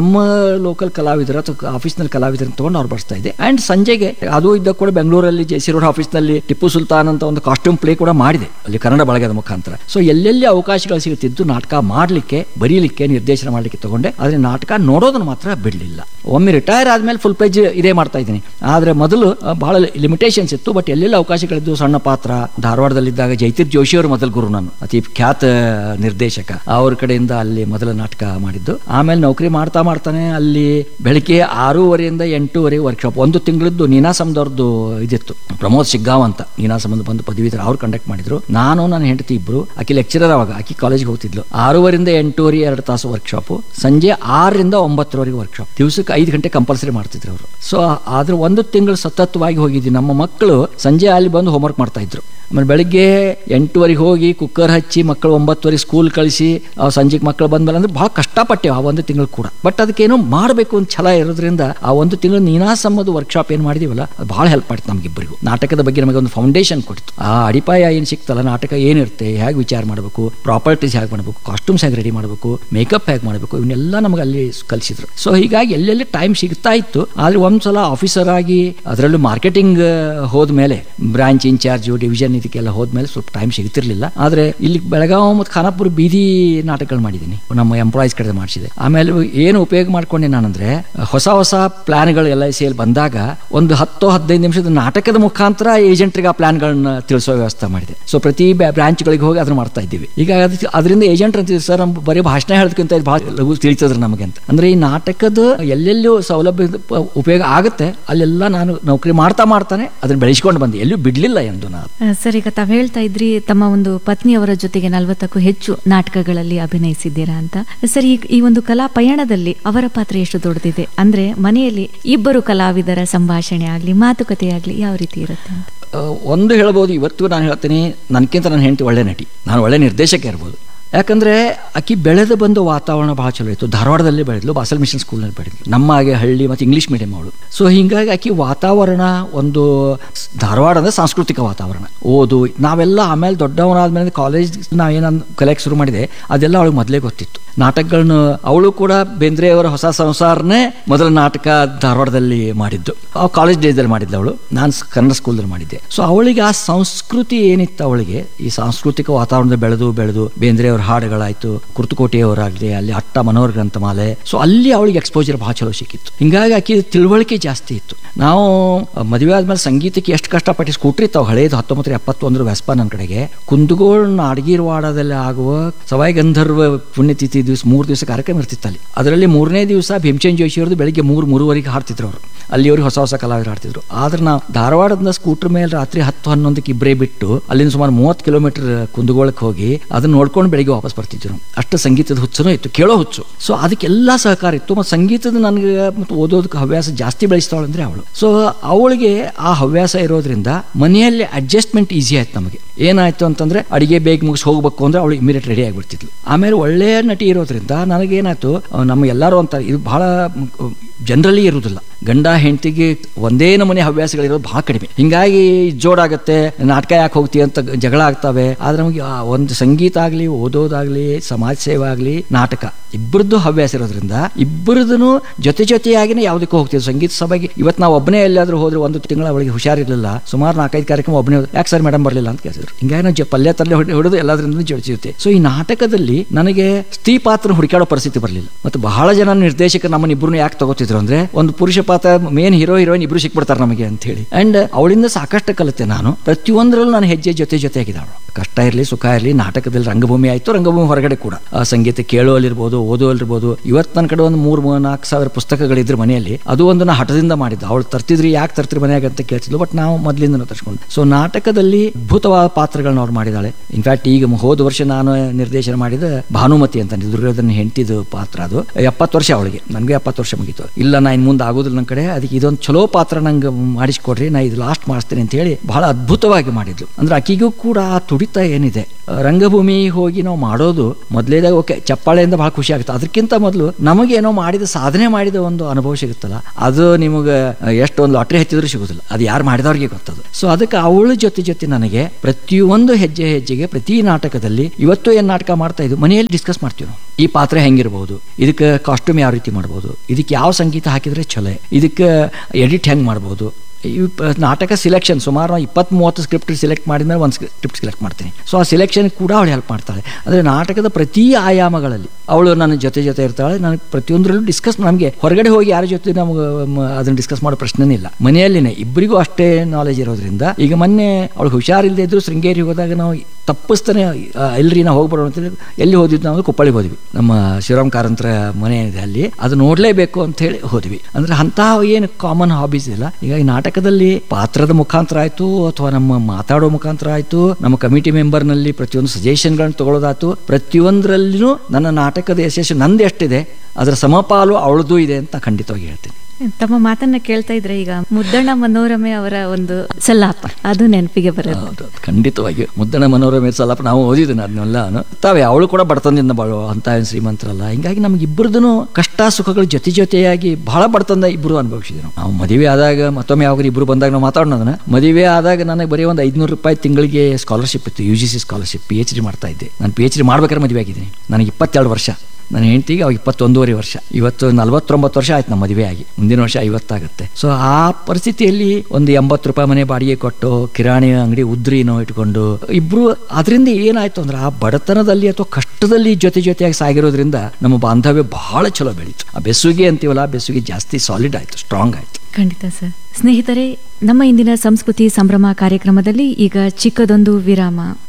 ನಮ್ಮ ಲೋಕಲ್ ಕಲಾವಿದರು ಅಥವಾ ಆಫೀಸ್ನಲ್ಲಿ ಕಲಾವಿದರನ್ನು ತಗೊಂಡು ಅವ್ರು ಬರ್ತಾ ಇದ್ದೆ. ಅಂಡ್ ಸಂಜೆಗೆ ಅದು ಇದ್ದ ಕೂಡ ಬೆಂಗಳೂರಲ್ಲಿ ಜೆ.ಸಿ. ರೋಡ್ ಆಫೀಸ್ನಲ್ಲಿ ಟಿಪ್ಪು ಸುಲ್ತಾನ್ ಅಂತ ಒಂದು ಕಾಸ್ಟ್ಯೂಮ್ ಪ್ಲೇ ಕೂಡ ಮಾಡಿದೆ ಅಲ್ಲಿ ಕನ್ನಡ ಬಳಗದ ಮುಖಾಂತರ. ಸೊ ಎಲ್ಲೆಲ್ಲಿ ಅವಕಾಶಗಳು ಸಿಗುತ್ತಿದ್ದು ನಾಟಕ ಮಾಡಲಿಕ್ಕೆ, ಬರೀಲಿಕ್ಕೆ, ನಿರ್ದೇಶನ ಮಾಡಲಿಕ್ಕೆ ತಗೊಂಡೆ. ಆದರೆ ನಾಟಕ ನೋಡೋದನ್ನು ಮಾತ್ರ ಬಿಡಲಿಲ್ಲ. ಒಮ್ಮೆ ರಿಟೈರ್ ಆದ್ಮೇಲೆ ಫುಲ್ ಪೇಜ್ ಇದೇ ಮಾಡ್ತಾ ಇದ್ದೀನಿ. ಆದ್ರೆ ಮೊದಲು ಬಹಳ ಲಿಮಿಟೇಷನ್ಸ್ ಇತ್ತು. ಬಟ್ ಎಲ್ಲೆಲ್ಲ ಅವಕಾಶಗಳಿದ್ದು ಸಣ್ಣ ಪಾತ್ರ, ಧಾರವಾಡದಲ್ಲಿದ್ದಾಗ ಜೈತೀರ್ ಜೋಶಿ ಅವರು ಮೊದಲು ಗುರು, ನಾನು ಅತಿ ಖ್ಯಾತ ನಿರ್ದೇಶಕ, ಅವ್ರ ಕಡೆಯಿಂದ ಅಲ್ಲಿ ಮೊದಲ ನಾಟಕ ಮಾಡಿದ್ದು. ಆಮೇಲೆ ನೌಕರಿ ಮಾಡ್ತಾನೆ ಅಲ್ಲಿ ಬೆಳಿಗ್ಗೆ 6:30 8:00 ವರ್ಕ್ಶಾಪ್. ಒಂದು ತಿಂಗಳದ್ದು ನೀನಾಸಂದವ್ರದ್ದು ಇದಿತ್ತು, ಪ್ರಮೋದ್ ಶಿಗ್ಗಾಂವ್ ಅಂತ ನೀನಾಸಂಬಂಧ ಬಂದು ಪದವೀಧರ, ಅವ್ರು ಕಂಡಕ್ಟ್ ಮಾಡಿದ್ರು. ನಾನು ನನ್ನ ಹೆಂಡತಿ ಇಬ್ರು, ಆಕಿ ಲೆಕ್ಚರರ್, ಅವಾಗ ಆಕಿ ಕಾಲೇಜ್ಗೆ ಹೋಗ್ತಿದ್ಲು. 6:30 8:00 2 ತಾಸು ವರ್ಕ್ಶಾಪ್, ಸಂಜೆ 6 9 ವರ್ಕ್ಶಾಪ್, ದಿವಸಕ್ಕೆ 5 ಗಂಟೆ ಕಂಪಲ್ಸರಿ ಮಾಡ್ತಿದ್ರು ಅವರು. ಸೊ ಆದ್ರೆ ಒಂದು ತಿಂಗಳು ಸತತವಾಗಿ ಹೋಗಿದ್ವಿ. ನಮ್ಮ ಮಕ್ಕಳು ಸಂಜೆ ಅಲ್ಲಿ ಬಂದು ಹೋಮ್ವರ್ಕ್ ಮಾಡ್ತಾ ಇದ್ರು. ಆಮೇಲೆ ಬೆಳಿಗ್ಗೆ 8:00 ಹೋಗಿ ಕುಕ್ಕರ್ ಹಚ್ಚಿ ಮಕ್ಕಳು 9:00 ಸ್ಕೂಲ್ ಕಳಿಸಿ ಸಂಜೆಗೆ ಮಕ್ಕಳು ಬಂದ್ಮೇಲೆ ಅಂದ್ರೆ ಬಹಳ ಕಷ್ಟಪಟ್ಟೆವು ಆ ಒಂದು ತಿಂಗಳು ಕೂಡ. ಬಟ್ ಅದಕ್ಕೇನೋ ಮಾಡಬೇಕು ಅಂತ ಛಲ ಇರೋದ್ರಿಂದ ಆ ಒಂದು ತಿಂಗಳು ನೀನಾಸಂಬಂಧ ವರ್ಕ್ಶಾಪ್ ಏನು ಮಾಡಿದೀವಲ್ಲ ಅದು ಬಹಳ ಹೆಲ್ಪ್ ಮಾಡಿತ್ತು ನಮಗಿಬ್ಬರಿಗೂ. ನಾಟಕದ ಬಗ್ಗೆ ನಮಗೆ ಒಂದು ಫೌಂಡೇಶನ್ ಕೊಡ್ತು. ಆ ಅಡಿಪಾಯ ಏನು ಸಿಕ್ತಲ್ಲ, ನಾಟಕ ಏನಿರುತ್ತೆ, ಹೇಗೆ ವಿಚಾರ ಮಾಡಬೇಕು, ಪ್ರಾಪರ್ಟೀಸ್ ಹೇಗೆ ಮಾಡಬೇಕು, ಕಾಸ್ಟ್ಯೂಮ್ಸ್ ಹೇಗೆ ರೆಡಿ ಮಾಡಬೇಕು, ಮೇಕಪ್ ಹೇಗೆ ಮಾಡಬೇಕು, ಇವನ್ನೆಲ್ಲ ನಮಗೆ ಅಲ್ಲಿ ಕಲಿಸಿದ್ರು. ಸೊ ಹೀಗಾಗಿ ಎಲ್ಲೆಲ್ಲಿ ಟೈಮ್ ಸಿಗ್ತಾ ಇತ್ತು. ಆದ್ರೆ ಒಂದ್ಸಲ ಆಫೀಸರ್ ಆಗಿ ಅದರಲ್ಲೂ ಮಾರ್ಕೆಟಿಂಗ್ ಹೋದ್ಮೇಲೆ, ಬ್ರಾಂಚ್ ಇನ್ಚಾರ್ಜ್, ಡಿವಿಷನ್ ಇದಕ್ಕೆಲ್ಲ ಹೋದ್ಮೇಲೆ ಸ್ವಲ್ಪ ಟೈಮ್ ಸಿಗ್ತಿರ್ಲಿಲ್ಲ. ಆದ್ರೆ ಇಲ್ಲಿ ಬೆಳಗಾವಿ ಮತ್ತು ಖಾನಾಪುರ ಬೀದಿ ನಾಟಕಗಳು ಮಾಡಿದ್ದೀನಿ, ನಮ್ಮ ಎಂಪ್ಲಾಯೀಸ್ ಕಡೆ ಮಾಡಿಸಿದೆ. ಆಮೇಲೆ ಏನು ಉಪಯೋಗ ಮಾಡ್ಕೊಂಡೆ ನಾನಂದ್ರೆ, ಹೊಸ ಪ್ಲಾನ್ಗಳು LIC ಬಂದಾಗ ಒಂದು 10-15 ನಿಮಿಷದ ನಾಟಕದ ಮುಖಾಂತರ ಏಜೆಂಟ್ರಿಗೆ ಆ ಪ್ಲಾನ್ಗಳನ್ನ ತಿಳಿಸೋ ವ್ಯವಸ್ಥೆ ಮಾಡಿದೆ. ಸೊ ಪ್ರತಿ ಬ್ರಾಂಚ್ಗಳಿಗೆ ಹೋಗಿ ಅದನ್ನ ಮಾಡ್ತಾ ಇದ್ದೀವಿ. ಈಗ ಅದರಿಂದ ಏಜೆಂಟ್ ಅಂತಿದ್ರು, ಸರ್ ಬರೀ ಭಾಷಣ ಹೇಳೋದಕ್ಕಿಂತ ಬಹಳ ಲಘು ತಿಳಿತದ್ರಿ ನಮಗೆ ಅಂತ. ಅಂದ್ರೆ ಈ ನಾಟಕದ ಎಲ್ಲೆಲ್ಲೂ ಸೌಲಭ್ಯ ಉಪಯೋಗ ಆಗುತ್ತೆ ಅಲ್ಲೆಲ್ಲ ನಾನು ನೌಕರಿ ಮಾಡ್ತಾನೆ ಅದನ್ನ ಬೆಳೆಸ್ಕೊಂಡು ಬಂದೆ, ಎಲ್ಲೂ ಬಿಡ್ಲಿಲ್ಲ ಎಂದು ನಾನು. ಸರ್, ಈಗ ತಾವ್ ಹೇಳ್ತಾ ಇದ್ರಿ ತಮ್ಮ ಒಂದು ಪತ್ನಿಯವರ ಜೊತೆಗೆ 40ಕ್ಕೂ ಹೆಚ್ಚು ನಾಟಕಗಳಲ್ಲಿ ಅಭಿನಯಿಸಿದ್ದೀರಾ ಅಂತ. ಸರ್, ಈ ಒಂದು ಕಲಾ ಪಯಣದಲ್ಲಿ ಅವರ ಪಾತ್ರ ಎಷ್ಟು ದೊಡ್ಡದಿದೆ? ಅಂದ್ರೆ ಮನೆಯಲ್ಲಿ ಇಬ್ಬರು ಕಲಾವಿದರ ಸಂಭಾಷಣೆ ಆಗ್ಲಿ, ಮಾತುಕತೆ ಆಗ್ಲಿ ಯಾವ ರೀತಿ ಇರುತ್ತೆ ಅಂತ? ಒಂದು ಹೇಳ್ಬೋದು, ಇವತ್ತು ನಾನು ಹೇಳ್ತೀನಿ, ನನಗಿಂತ ನನ್ನ ಹೆಂಡತಿ ಒಳ್ಳೆ ನಟಿ, ನಾನು ಒಳ್ಳೆ ನಿರ್ದೇಶಕ ಇರ್ಬೋದು. ಯಾಕಂದ್ರೆ ಆಕಿ ಬೆಳೆದು ಬಂದ ವಾತಾವರಣ ಬಹಳ ಚಲೋ ಇತ್ತು. ಧಾರವಾಡದಲ್ಲಿ ಬೆಳೆದ್ಲು, ಬಾಸಲ್ ಮಿಷನ್ ಸ್ಕೂಲ್ನಲ್ಲಿ ಬೆಳೆದ್ಲು, ನಮ್ಮ ಹಾಗೆ ಹಳ್ಳಿ ಮತ್ತು ಇಂಗ್ಲೀಷ್ ಮೀಡಿಯಂ ಅವಳು. ಸೊ ಹಿಂಗಾಗಿ ಆಕಿ ವಾತಾವರಣ, ಒಂದು ಧಾರವಾಡ ಅಂದ್ರೆ ಸಾಂಸ್ಕೃತಿಕ ವಾತಾವರಣ, ಓದು, ನಾವೆಲ್ಲ ಆಮೇಲೆ ದೊಡ್ಡವನಾದ್ಮೇಲೆ ಕಾಲೇಜ್ ನಾವೇನು ಕಲಿಯಕ್ಕೆ ಶುರು ಮಾಡಿದೆ ಅದೆಲ್ಲ ಅವಳಿಗೆ ಮೊದಲೇ ಗೊತ್ತಿತ್ತು. ನಾಟಕಗಳನ್ನ ಅವಳು ಕೂಡ ಬೇಂದ್ರೆಯವರ ಹೊಸ ಸಂಸಾರನೇ ಮೊದಲ ನಾಟಕ ಧಾರವಾಡದಲ್ಲಿ ಮಾಡಿದ್ದು, ಕಾಲೇಜ್ ಡೇಸಲ್ಲಿ ಮಾಡಿದ್ಲು ಅವಳು, ನಾನು ಕನ್ನಡ ಸ್ಕೂಲ್ದಲ್ಲಿ ಮಾಡಿದ್ದೆ. ಸೊ ಅವಳಿಗೆ ಆ ಸಂಸ್ಕೃತಿ ಏನಿತ್ತು, ಅವಳಿಗೆ ಈ ಸಾಂಸ್ಕೃತಿಕ ವಾತಾವರಣದಲ್ಲಿ ಬೆಳೆದು ಬೇಂದ್ರೆಯವ್ರ ಹಾಡುಗಳಾಯ್ತು, ಕುರ್ತಕೋಟೆಯವರಾಗಲಿ, ಅಲ್ಲಿ ಅಟ್ಟ ಮನೋಹರ್ ಗ್ರಂಥಮಾಲೆ, ಸೊ ಅಲ್ಲಿ ಅವಳಿಗೆ ಎಕ್ಸ್ಪೋಜರ್ ಬಹಳ ಚಲೋ ಸಿಕ್ಕಿತ್ತು. ಹಿಂಗಾಗಿ ಆಕೆ ತಿಳುವಳಿಕೆ ಜಾಸ್ತಿ ಇತ್ತು. ನಾವು ಮದುವೆ ಆದ್ಮೇಲೆ ಸಂಗೀತಕ್ಕೆ ಎಷ್ಟು ಕಷ್ಟಪಟ್ಟು ಸ್ಕೂಟ್ರಿ ಇತ್ತು, ಹಳೇದು 1971 ವೆಸ್ಪಾ ನನ್ನ ಕಡೆಗೆ, ಕುಂದಗೋಳ ನಾಡಗೀರ್ವಾಡದಲ್ಲಿ ಆಗುವ ಸವಾಯಿ ಗಂಧರ್ವ ಪುಣ್ಯತಿಥಿ ದಿವಸ 3 ದಿವಸ ಕಾರ್ಯಕ್ರಮ ಇರ್ತಿತ್ತು ಅಲ್ಲಿ. ಅದರಲ್ಲಿ 3ನೇ ದಿವಸ ಭೀಮಚಂದ್ ಜೋಶಿ ಅವ್ರದ್ದು ಬೆಳಿಗ್ಗೆ 3-3:30 ಹಾಡ್ತಿದ್ರು ಅವರು, ಅಲ್ಲಿಯವ್ರಿಗೆ ಹೊಸ ಕಲಾವಿದರು ಹಾಡ್ತಿದ್ರು. ಆದ್ರೆ ನಾವು ಧಾರವಾಡದಿಂದ ಸ್ಕೂಟರ್ ಮೇಲೆ ರಾತ್ರಿ 10-11 ಇಬ್ಬರೇ ಬಿಟ್ಟು ಅಲ್ಲಿಂದ ಸುಮಾರು 30 ಕಿಲೋಮೀಟರ್ ಕುಂದಗೋಳಕ್ಕೆ ಹೋಗಿ ಅದನ್ನ ನೋಡ್ಕೊಂಡು ಬೆಳಿಗ್ಗೆ ವಾಪಸ್ ಬರ್ತಿದ್ರು. ಅಷ್ಟು ಸಂಗೀತದ ಹುಚ್ಚನೂ ಇತ್ತು, ಕೇಳೋ ಹುಚ್ಚು. ಸೊ ಅದಕ್ಕೆಲ್ಲ ಸಹಕಾರ ಇತ್ತು. ಮತ್ತು ಸಂಗೀತದ ನನಗೆ ಮತ್ತು ಓದೋದಕ್ಕೆ ಹವ್ಯಾಸ ಜಾಸ್ತಿ ಬೆಳೆಸ್ತಾವಳು ಅಂದ್ರೆ ಅವಳು. ಸೊ ಅವಳಿಗೆ ಆ ಹವ್ಯಾಸ ಇರೋದ್ರಿಂದ ಮನೆಯಲ್ಲಿ ಅಡ್ಜಸ್ಟ್ಮೆಂಟ್ ಈಸಿ ಆಯ್ತು ನಮಗೆ. ಏನಾಯ್ತು ಅಂತಂದ್ರೆ ಅಡಿಗೆ ಬೇಗ ಮುಗಿಸಿ ಹೋಗ್ಬೇಕು ಅಂದ್ರೆ ಅವಳು ಇಮಿಡಿಯೇಟ್ ರೆಡಿ ಆಗಿಬಿಡ್ತಿದ್ಲು. ಆಮೇಲೆ ಒಳ್ಳೆಯ ನಟಿ ಇರೋದ್ರಿಂದ ನನಗೇನಾಯ್ತು, ನಮ್ಮ ಎಲ್ಲರೂ ಅಂತಾರೆ ಇದು ಬಹಳ ಜನರಲಿ ಇರುವುದಿಲ್ಲ, ಗಂಡ ಹೆಂಡತಿಗೆ ಒಂದೇ ನಮೂನೆ ಹವ್ಯಾಸಗಳಿರೋದು ಬಹಳ ಕಡಿಮೆ. ಹಿಂಗಾಗಿ ಜೋಡಾಗತ್ತೆ, ನಾಟಕ ಯಾಕೆ ಹೋಗ್ತೀವಿ ಅಂತ ಜಗಳ ಆಗ್ತವೆ. ಆದ್ರೆ ನಮಗೆ ಒಂದು ಸಂಗೀತ ಆಗಲಿ, ಓದೋದಾಗ್ಲಿ, ಸಮಾಜ ಸೇವೆ ಆಗಲಿ, ನಾಟಕ ಇಬ್ಬರದ್ದು ಹವ್ಯಾಸ ಇರೋದ್ರಿಂದ ಇಬ್ಬರದೂ ಜೊತೆಯಾಗಿನೇ ಯಾವುದಕ್ಕೂ ಹೋಗ್ತೀವಿ. ಸಂಗೀತ ಸಭೆಗೆ ಇವತ್ತು ನಾವು ಒಬ್ಬನೇ ಎಲ್ಲಾದ್ರೂ ಹೋದ್ರೆ, ಒಂದು ತಿಂಗಳು ಅವಳಿಗೆ ಹುಷಾರಿರಲಿಲ್ಲ, ಸುಮಾರು 4-5 ಕಾರ್ಯಕ್ರಮ ಒಬ್ಬನೇ, ಯಾಕೆ ಸರ್ ಮೇಡಮ್ ಬರಲಿಲ್ಲ ಅಂತ ಕೇಳಿದ್ರು. ಹಿಂಗಾಗಿ ನಾವು ಪಲ್ಯ ತರಲೆ ಹೊಡೆದು ಎಲ್ಲಾದ್ರಿಂದ ಜೋಡಿಸಿರುತ್ತೆ. ಸೊ ಈ ನಾಟಕದಲ್ಲಿ ನನಗೆ ಸ್ತ್ರೀ ಪಾತ್ರ ಹುಡುಕಾಡೋ ಪರಿಸ್ಥಿತಿ ಬರಲಿಲ್ಲ. ಮತ್ತು ಬಹಳ ಜನ ನಿರ್ದೇಶಕರು ನಮ್ಮನ್ನ ಇಬ್ಬರನ್ನು ಯಾಕೆ ತಗೋತಿದ್ರು ಅಂದ್ರೆ, ಒಂದು ಪುರುಷ ಪಾತ್ರ ಮೇನ್ ಹೀರೋಯಿನ್ ಇಬ್ರು ಸಿಕ್ಬಿಡ್ತಾರೆ ನಮಗೆ ಅಂತ ಹೇಳಿ. ಅಂಡ್ ಅವಳಿಂದ ಸಾಕಷ್ಟು ಕಲಿತೆ ನಾನು. ಪ್ರತಿಯೊಂದರಲ್ಲೂ ನಾನು ಹೆಜ್ಜೆ ಜೊತೆಯಾಗಿದ್ದಾಳು. ಕಷ್ಟ ಇರಲಿ, ಸುಖ ಇರಲಿ, ನಾಟಕದಲ್ಲಿ ರಂಗಭೂಮಿ ಆಯ್ತು, ರಂಗಭೂಮಿ ಹೊರಗಡೆ ಕೂಡ ಸಂಗೀತ ಕೇಳೋಲ್ಲಿರ್ಬೋದು, ಓದೋಲ್ಲಿರ್ಬೋದು. ಇವತ್ತು ನನ್ನ ಕಡೆ ಒಂದು 3-4 ಸಾವಿರ ಪುಸ್ತಕಗಳಿದ್ರು ಮನೆಯಲ್ಲಿ. ಅದು ಒಂದು ನಾ ಹಠದಿಂದ ಮಾಡಿದ್ದು. ಅವಳು ತರ್ತಿದ್ರಿ, ಯಾಕೆ ತರ್ತಿರಿ ಮನೆಯಾಗ ಅಂತ ಕೇಳ್ತಿದ್ಲು. ಬಟ್ ನಾವು ಮೊದಲಿಂದ ತರ್ಸ್ಕೊಂಡು. ಸೊ ನಾಟಕದಲ್ಲಿ ಅದ್ಭುತವಾದ ಪಾತ್ರಗಳನ್ನ ಅವ್ರು ಮಾಡಿದಾಳೆ. ಇನ್ಫ್ಯಾಕ್ಟ್ ಈಗ ಹೋದ ವರ್ಷ ನಾನು ನಿರ್ದೇಶನ ಮಾಡಿದ ಭಾನುಮತಿ ಅಂತ ದುರ್ಯೋಧನ ಹೆಂಡತಿದು ಪಾತ್ರ, ಅದು 70 ವರ್ಷ ಅವಳಿಗೆ, ನನಗೆ 70 ವರ್ಷ ಮುಗೀತು. ಇಲ್ಲ ನಾ ಇನ್ನು ಮುಂದೆ ಆಗೋದಿಲ್ಲ ನನ್ನ ಕಡೆ, ಅದಕ್ಕೆ ಇದೊಂದು ಚಲೋ ಪಾತ್ರ ನಂಗೆ ಮಾಡಿಸ್ಕೊಡ್ರಿ, ನಾ ಇದು ಲಾಸ್ಟ್ ಮಾಡಿಸ್ತೀನಿ ಅಂತ ಹೇಳಿ ಬಹಳ ಅದ್ಭುತವಾಗಿ ಮಾಡಿದ್ಲು. ಅಂದ್ರೆ ಆಕಿಗೂ ಕೂಡ ಆ ತುಡಿತ ಸಂಗೀತ ಏನಿದೆ, ರಂಗಭೂಮಿ ಹೋಗಿ ನಾವು ಮಾಡೋದು ಮೊದಲೇದಾಗ ಓಕೆ ಚಪ್ಪಾಳೆಯಿಂದ ಬಹಳ ಖುಷಿ ಆಗುತ್ತೆ. ಅದಕ್ಕಿಂತ ಮೊದಲು ನಮಗೇನೋ ಮಾಡಿದ ಸಾಧನೆ ಮಾಡಿದ ಒಂದು ಅನುಭವ ಸಿಗುತ್ತಲ್ಲ, ಅದು ನಿಮಗೆ ಎಷ್ಟು ಒಂದು ಲಾಟ್ರಿ ಹಚ್ಚಿದ್ರೂ ಸಿಗೋದಿಲ್ಲ. ಅದು ಯಾರು ಮಾಡಿದವ್ರಿಗೆ ಗೊತ್ತದು. ಸೊ ಅದಕ್ಕೆ ಅವಳ ಜೊತೆ ನನಗೆ ಪ್ರತಿಯೊಂದು ಹೆಜ್ಜೆಗೆ ಪ್ರತಿ ನಾಟಕದಲ್ಲಿ ಇವತ್ತು ಏನು ನಾಟಕ ಮಾಡ್ತಾ ಇದ್ದು ಮನೆಯಲ್ಲಿ ಡಿಸ್ಕಸ್ ಮಾಡ್ತೀವಿ ನಾವು. ಈ ಪಾತ್ರ ಹೆಂಗಿರ್ಬೋದು, ಇದಕ್ಕೆ ಕಾಸ್ಟ್ಯೂಮ್ ಯಾವ ರೀತಿ ಮಾಡ್ಬೋದು, ಇದಕ್ಕೆ ಯಾವ ಸಂಗೀತ ಹಾಕಿದ್ರೆ ಚಲೋ, ಇದಕ್ಕೆ ಎಡಿಟ್ ಹೆಂಗೆ ಮಾಡ್ಬೋದು. ಈ ನಾಟಕ ಸಿಲೆಕ್ಷನ್ ಸುಮಾರು 20-30 ಸ್ಕ್ರಿಪ್ಟ್ ಸೆಲೆಕ್ಟ್ ಮಾಡಿದ್ಮೇಲೆ ಒಂದು ಸ್ಕ್ರಿಪ್ಟ್ ಸೆಲೆಕ್ಟ್ ಮಾಡ್ತೀನಿ. ಸೊ ಆ ಸಿಲೆಕ್ಷನ್ ಕೂಡ ಅವಳು ಹೆಲ್ಪ್ ಮಾಡ್ತಾಳೆ. ಅಂದರೆ ನಾಟಕದ ಪ್ರತಿ ಆಯಾಮಗಳಲ್ಲಿ ಅವಳು ನನ್ನ ಜೊತೆ ಇರ್ತಾಳೆ. ನನಗೆ ಪ್ರತಿಯೊಂದರಲ್ಲೂ ಡಿಸ್ಕಸ್, ನಮಗೆ ಹೊರಗಡೆ ಹೋಗಿ ಯಾರ ಜೊತೆ ನಮ್ಗೆ ಅದನ್ನು ಡಿಸ್ಕಸ್ ಮಾಡೋ ಪ್ರಶ್ನೆನೇ ಇಲ್ಲ. ಮನೆಯಲ್ಲಿನೇ ಇಬ್ಬರಿಗೂ ಅಷ್ಟೇ ನಾಲೆಜ್ ಇರೋದ್ರಿಂದ, ಈಗ ಮೊನ್ನೆ ಅವಳು ಹುಷಾರಿಲ್ಲದೆ ಇದ್ರು ಶೃಂಗೇರಿ ಹೋದಾಗ ನಾವು ತಪ್ಪಿಸ್ತಾನೆ ಎಲ್ರಿ ನಾವು ಹೋಗ್ಬರೋಣ ಅಂತೇಳಿ ಎಲ್ಲಿ ಹೋದಿದ್ದು, ನಾವು ಕೊಪ್ಪಳಿಗೆ ಹೋದ್ವಿ. ನಮ್ಮ ಶಿವರಾಮ್ ಕಾರಂತರ ಮನೆ ಇದೆ ಅಲ್ಲಿ, ಅದು ನೋಡಲೇಬೇಕು ಅಂತ ಹೇಳಿ ಹೋದ್ವಿ. ಅಂದ್ರೆ ಅಂತಹ ಏನು ಕಾಮನ್ ಹಾಬೀಸ್ ಇಲ್ಲ. ಈಗ ಈ ನಾಟಕದಲ್ಲಿ ಪಾತ್ರದ ಮುಖಾಂತರ ಆಯ್ತು, ಅಥವಾ ನಮ್ಮ ಮಾತಾಡೋ ಮುಖಾಂತರ ಆಯ್ತು, ನಮ್ಮ ಕಮಿಟಿ ಮೆಂಬರ್ನಲ್ಲಿ ಪ್ರತಿಯೊಂದು ಸಜೆಷನ್ಗಳನ್ನು ತಗೊಳ್ಳೋದಾಯ್ತು, ಪ್ರತಿಯೊಂದರಲ್ಲಿನೂ ನನ್ನ ನಾಟಕದ ಯಶಸ್ಸು ನಂದು ಎಷ್ಟಿದೆ ಅದರ ಸಮಪಾಲು ಅವಳದು ಇದೆ ಅಂತ ಖಂಡಿತವಾಗಿ ಹೇಳ್ತೀನಿ. ತಮ್ಮ ಮಾತನ್ನ ಕೇಳ್ತಾ ಇದ್ರೆ ಈಗ ಮುದ್ದಣ್ಣ ಮನೋರಮೆ ಅವರ ಒಂದು ಸಲಾಪ ಅದು ನೆನಪಿಗೆ ಬರೋದು. ಖಂಡಿತವಾಗಿ ಮುದ್ದಣ್ಣ ಮನೋರಮೆ ಸಲಾಪ ನಾವು ಓದಿದ್ದೇನೆ, ಅದನ್ನೆಲ್ಲ ತಾವೇ. ಅವಳು ಕೂಡ ಬಡತನದಿಂದ ಬಾಳುವ ಅಂತ ಶ್ರೀಮಂತರಲ್ಲ. ಹಿಂಗಾಗಿ ನಮ್ಗೆ ಇಬ್ಬರದೂ ಕಷ್ಟ ಸುಖಗಳು ಜೊತೆಯಾಗಿ ಬಹಳ ಬಡತನದ ಇಬ್ಬರು ಅನುಭವಿಸಿದ್ರು. ನಾವು ಮದುವೆ ಆದಾಗ ಮತ್ತೊಮ್ಮೆ ಯಾವಾಗ ಇಬ್ಬರು ಬಂದಾಗ ನಾವು ಮಾತಾಡೋಣ. ಮದುವೆ ಆದಾಗ ನನಗೆ ಬರೀ ಒಂದು 500 ರೂಪಾಯಿ ತಿಂಗಳಿಗೆ ಸ್ಕಾಲರ್ಶಿಪ್ ಇತ್ತು, UGC ಸ್ಕಾಲರ್ಶಿಪ್. PhD ಮಾಡ್ತಾ ಇದ್ದೆ ನಾನು. PhD ಮಾಡ್ಬೇಕಾದ್ರೆ ಮದುವೆ ಆಗಿದ್ದೀನಿ. ನನಗೆ 22 ವರ್ಷ, ನನ್ನ ಹೆಂಡತಿಗೆ ಅವಾಗ 21.5 ವರ್ಷ. ಇವತ್ತು 49 ವರ್ಷ ಆಯ್ತು ನಮ್ಮ ಮದುವೆ ಆಗಿ. ಮುಂದಿನ ವರ್ಷ 50 ಆಗುತ್ತೆ. ಸೊ ಆ ಪರಿಸ್ಥಿತಿಯಲ್ಲಿ ಒಂದು 80 ರೂಪಾಯಿ ಮನೆ ಬಾಡಿಗೆ ಕೊಟ್ಟು, ಕಿರಾಣಿ ಅಂಗಡಿ ಉದ್ರಿನೋ ಇಟ್ಕೊಂಡು ಇಬ್ರು, ಅದರಿಂದ ಏನಾಯ್ತು ಅಂದ್ರೆ ಆ ಬಡತನದಲ್ಲಿ ಅಥವಾ ಕಷ್ಟದಲ್ಲಿ ಜೊತೆಯಾಗಿ ಸಾಗಿರೋದ್ರಿಂದ ನಮ್ಮ ಬಾಂಧವ್ಯ ಬಹಳ ಚಲೋ ಬೆಳೀತು. ಆ ಬೆಸುಗೆ ಅಂತೀವಲ್ಲ, ಆ ಬೆಸುಗೆ ಜಾಸ್ತಿ ಸಾಲಿಡ್ ಆಯ್ತು, ಸ್ಟ್ರಾಂಗ್ ಆಯ್ತು. ಖಂಡಿತ ಸರ್. ಸ್ನೇಹಿತರೆ, ನಮ್ಮ ಇಂದಿನ ಸಂಸ್ಕೃತಿ ಸಂಭ್ರಮ ಕಾರ್ಯಕ್ರಮದಲ್ಲಿ ಈಗ ಚಿಕ್ಕದೊಂದು ವಿರಾಮ.